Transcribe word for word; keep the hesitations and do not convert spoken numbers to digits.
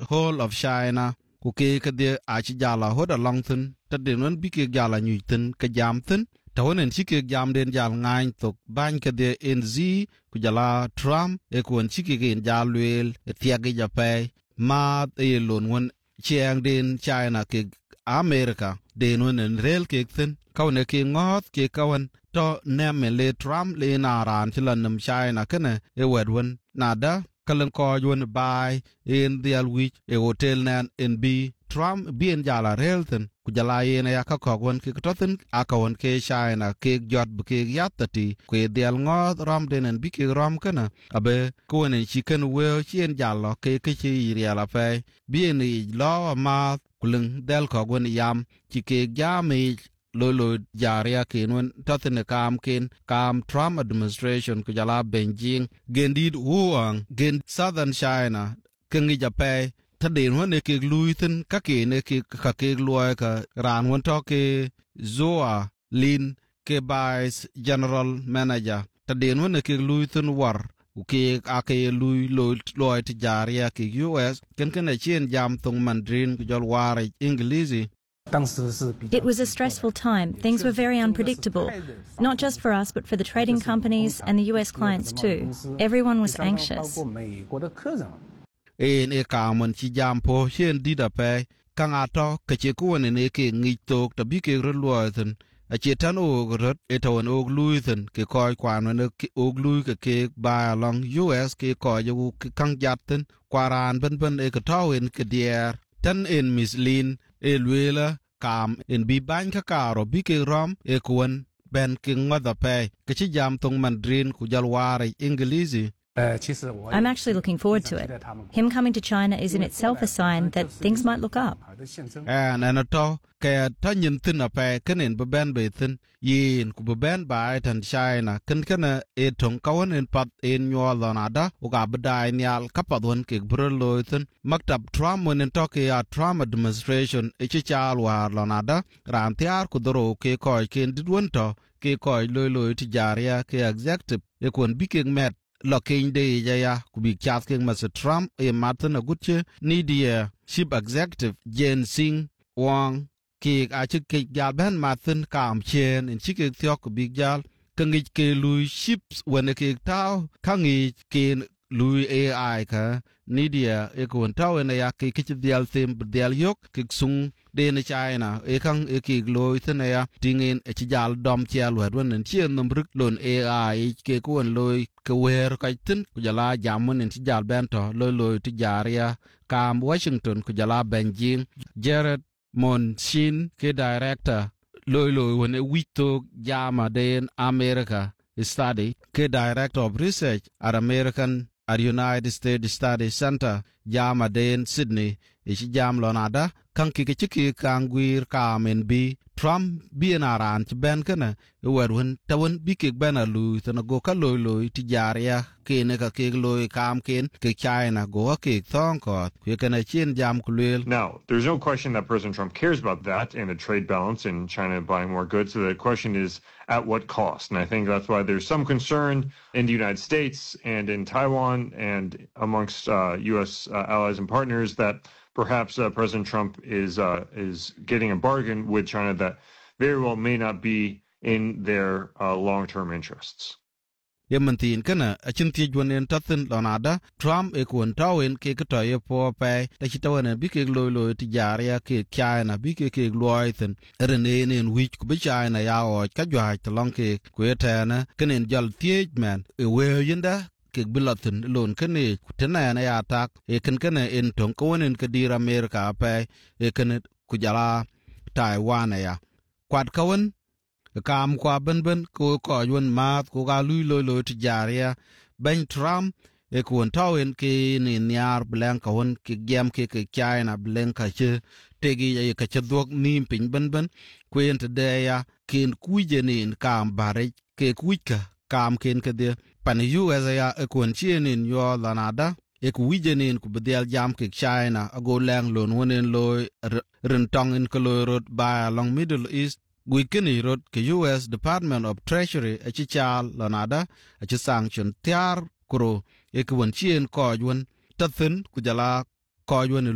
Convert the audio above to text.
whole of China ku ke ke de a chi jala hoda long thun ta de non bi ke jala nyu thun ka jam thun ta wonen chi ke jam den jal ngain tok ban ke de N Z ku jala Trump e ku chi ke gen jalwel e tiage ja pe ma e lon won chiang den China ke America de non en rel ke thun ka ne ke ngot ke kawan to neme le Trump le na ran chi lan nam China kana e wed won nada kalan ko yun bai in the alwich e hotel nan in B Trump bien jala relten ku jala yene ya ka kogwon ke toten akawon ke China ke jot bu ke yatati ku dial ngot ram denen bi ke ram kana abe ko ne chicken we chien jalo ke ke chi riala pe bien i lo ma kulung del kogwon yam chi ke jami lolo jaria kenwen tatene kam ken kam Trump administration ku jala Beijing gendid huang gen southern China kengi jape tadin wone ke luiten ka ke ne ke ka ke luai ka ran won to ke Zoa Lin ke vice general manager tadin wone ke luiten war ke ake lui loy tijaria ke U S ken ken chien jam tong Mandarin ku jol ware English. It was a stressful time. Things were very unpredictable, not just for us, but for the trading companies and the U S clients too. Everyone was anxious. En e kamon chi jam po chen dida pe kang ato ke che ko ne ne ke ngi tok ta bi ke ro luiten a che tan o rot e ton og luiten ke koy kwan ne og lui ke ke ba long U S ke ko ju kang jatten kwaran ben ben e ke tawin ke dier tan en mislin e luela kam en bi ban ka karo bi ke rom e kwon ben ke ngoda pe ke chi jam tong Mandarin ku jalware English. I'm actually looking forward to it. Him coming to China is in itself a sign that things might look up. And anato kaya tanyin tin ape kenen beben bethin yin ku beben bai tan China ken kana e tong kawan en pat en nyolonada uga bedai nyal kapadwan ke broloithin maktab Trump when en toke ya Trump administration e chichal war lonada ran tiar ku doro ke koy ken didwonto ke koy loy loy tijaria ke executive e kon biking met Locking de ya kubik chatking Mister Trump e Martin Aguche Nidia Chief Executive Jen Sing Wang ki achi ke galben Martin kam chen in chike thiok big jal kangi ke lui ships when ke tao kangi ke lui A I ka Nidia e kon tao en ya ke ke dial them dial yok ke sung de na China e kang e ke loi thena ya tingin e jal dom chial wed wen chien numbruk lon A I ke kon loi ke wer ka tin ku jala jamun en jal bento loi loi ti jaria kam Washington ku jala Beijing Jared Monsin ke director loi loi wen e wito jama den America study ke director of research at American at United States Study Center jama den Sydney ichi jam lonada kan ki ki kan gwir kamen bi Trump bi na ran ci ben kana werun tawon bi ke bana lu tana go ka loy loy ti jaria ke ne ka ke loy kam ken ke China go ke thong ko ke kana chin jam kulel. Now there's no question that President Trump cares about that and the trade balance in China buying more goods, so the question is at what cost, and I think that's why there's some concern in the United States and in Taiwan and amongst uh, U S uh, allies and partners that perhaps uh, President Trump is uh, is getting a bargain with China that very well may not be in their uh, long-term interests. Yementin kana achin ti jwan tatin lonada Trump e kun tawin ke to ye po pe ta chitawana bi ke loy loy ti jaria ke China bi ke ke loy ten rene nen wich ku bi China ya o ka jwa ta long ke ku etana kenen jal tie man e we yinda ke bilatin lon kene tena na ya tak e ken kene en ton ko nen ke dir America pe e ken ku jala Taiwan ya kwat kawan kam kwa ben ben ko ko yun mat ko ga lui lo lo tijaria ben Trump e kun tawen ke ni nyar blanka won ke gem ke ke China blanka che tegi ye ka che dog nim pin ben ben kwent de ya kin kuje ni kam bare ke kuika kam ken ke de pan U S ya e kun chienin yo lanada e ku wijenin ku bedel jam ke China ago lang lon wonen loy rentong in ko rot ba along Middle East Gwikini wrote ke U S Department of Treasury a chichal lanada a chi sanction tiar kuro e ku won chien ko yun tathin ku jala ko yun